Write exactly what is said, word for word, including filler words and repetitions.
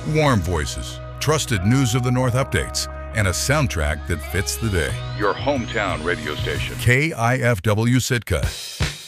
warm voices, trusted news of the North updates, and a soundtrack that fits the day. Your hometown radio station. K I F W Sitka.